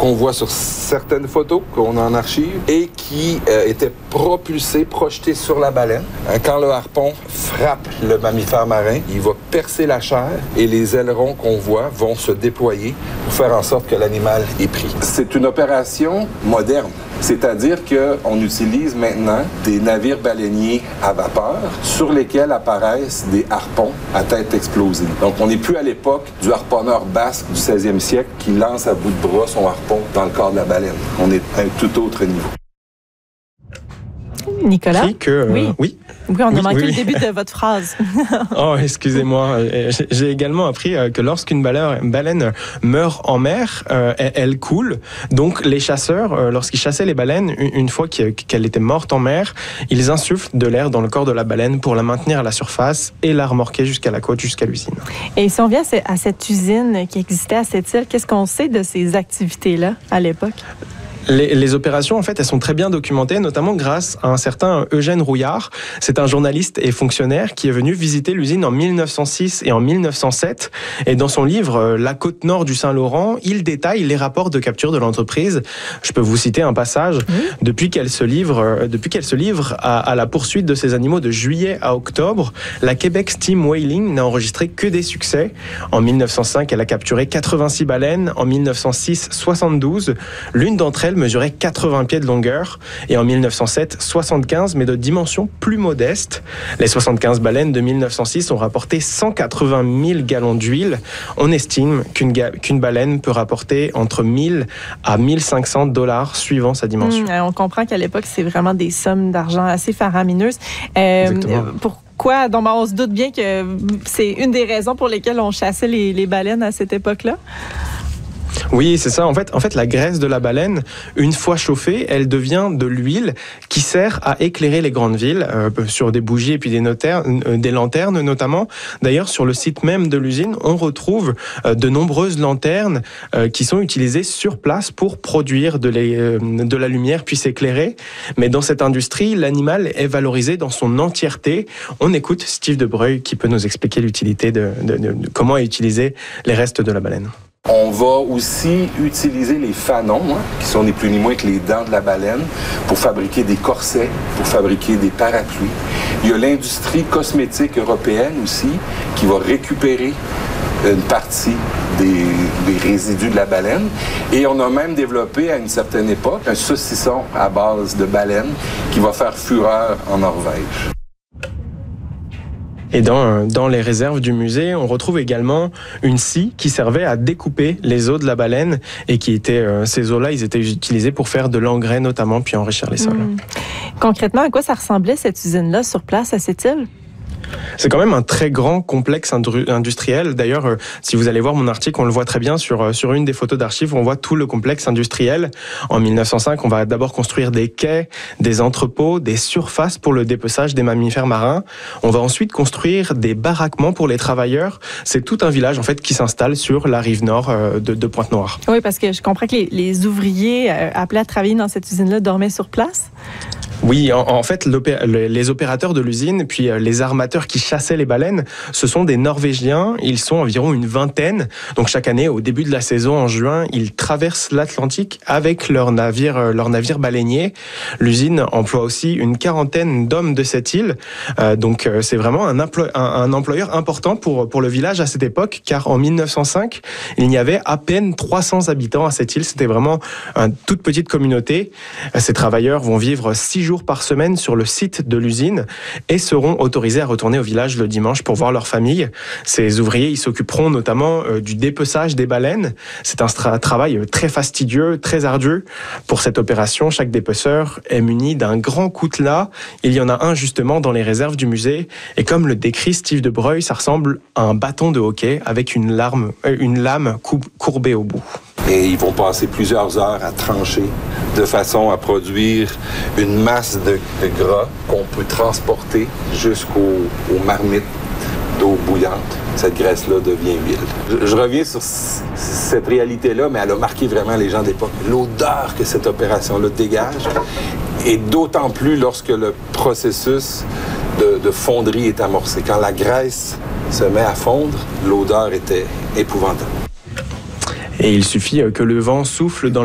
qu'on voit sur certaines photos qu'on a en archive et qui était projeté sur la baleine. Quand le harpon frappe le mammifère marin, il va percer la chair et les ailerons qu'on voit vont se déployer pour faire en sorte que l'animal est pris. C'est une opération moderne. C'est-à-dire qu'on utilise maintenant des navires baleiniers à vapeur sur lesquels apparaissent des harpons à tête explosée. Donc, on n'est plus à l'époque du harponneur basque du 16e siècle qui lance à bout de bras son harpon dans le corps de la baleine. On est à un tout autre niveau. Nicolas? Oui. Oui, on a manqué le début de votre phrase. Oh, excusez-moi. J'ai également appris que lorsqu'une baleine meurt en mer, elle coule. Donc, les chasseurs, lorsqu'ils chassaient les baleines, une fois qu'elle était morte en mer, ils insufflent de l'air dans le corps de la baleine pour la maintenir à la surface et la remorquer jusqu'à la côte, jusqu'à l'usine. Et si on vient à cette usine qui existait à cette île, qu'est-ce qu'on sait de ces activités-là à l'époque? Les opérations, en fait, elles sont très bien documentées, notamment grâce à un certain Eugène Rouillard. C'est un journaliste et fonctionnaire qui est venu visiter l'usine en 1906 et en 1907. Et dans son livre « La côte nord du Saint-Laurent », il détaille les rapports de capture de l'entreprise. Je peux vous citer un passage. Depuis qu'elle se livre à la poursuite de ces animaux de juillet à octobre, la Québec Steam Whaling n'a enregistré que des succès. En 1905, elle a capturé 86 baleines. En 1906, 72. L'une d'entre elles mesurait 80 pieds de longueur et en 1907, 75, mais de dimensions plus modestes. Les 75 baleines de 1906 ont rapporté 180 000 gallons d'huile. On estime qu'une baleine peut rapporter entre 1000 à 1500 $ suivant sa dimension. On comprend qu'à l'époque, c'est vraiment des sommes d'argent assez faramineuses. Pourquoi? Donc, on se doute bien que c'est une des raisons pour lesquelles on chassait les baleines à cette époque-là. Oui, c'est ça. En fait, la graisse de la baleine, une fois chauffée, elle devient de l'huile qui sert à éclairer les grandes villes sur des bougies et puis des lanternes notamment. D'ailleurs, sur le site même de l'usine, on retrouve de nombreuses lanternes qui sont utilisées sur place pour produire de la lumière puis s'éclairer. Mais dans cette industrie, l'animal est valorisé dans son entièreté. On écoute Steve de Breuil qui peut nous expliquer l'utilité de comment utiliser les restes de la baleine. On va aussi utiliser les fanons, qui sont ni plus ni moins que les dents de la baleine, pour fabriquer des corsets, pour fabriquer des parapluies. Il y a l'industrie cosmétique européenne aussi, qui va récupérer une partie des résidus de la baleine. Et on a même développé à une certaine époque un saucisson à base de baleine qui va faire fureur en Norvège. Et dans les réserves du musée, on retrouve également une scie qui servait à découper les os de la baleine et ces os-là, ils étaient utilisés pour faire de l'engrais notamment, puis enrichir les sols. Concrètement, à quoi ça ressemblait cette usine-là sur place à cette île? C'est quand même un très grand complexe industriel. D'ailleurs, si vous allez voir mon article, on le voit très bien sur une des photos d'archives, on voit tout le complexe industriel. En 1905, on va d'abord construire des quais, des entrepôts, des surfaces pour le dépeçage des mammifères marins. On va ensuite construire des baraquements pour les travailleurs. C'est tout un village en fait qui s'installe sur la rive nord de Pointe-Noire. Oui, parce que je comprends que les ouvriers appelés à travailler dans cette usine-là dormaient sur place. Oui, en fait, les opérateurs de l'usine, puis les armateurs qui chassaient les baleines, ce sont des Norvégiens. Ils sont environ une vingtaine. Donc chaque année, au début de la saison, en juin, ils traversent l'Atlantique avec leur navire baleinier. L'usine emploie aussi une quarantaine d'hommes de cette île. Donc c'est vraiment un employeur important pour le village à cette époque, car en 1905, il y avait à peine 300 habitants à cette île. C'était vraiment une toute petite communauté. Ces travailleurs vont vivre 6 jours par semaine sur le site de l'usine et seront autorisés à retourner au village le dimanche pour voir leur famille. Ces ouvriers, ils s'occuperont notamment du dépeçage des baleines. C'est un travail très fastidieux, très ardu. Pour cette opération, chaque dépeceur est muni d'un grand coutelas. Il y en a un justement dans les réserves du musée. Et comme le décrit Steve de Breuil, ça ressemble à un bâton de hockey avec une lame courbée au bout. Et ils vont passer plusieurs heures à trancher de façon à produire une masse de gras qu'on peut transporter jusqu'aux marmites d'eau bouillante. Cette graisse-là devient huile. Je reviens sur cette réalité-là, mais elle a marqué vraiment les gens d'époque. L'odeur que cette opération-là dégage, et d'autant plus lorsque le processus de fonderie est amorcé. Quand la graisse se met à fondre, l'odeur était épouvantable. Et il suffit que le vent souffle dans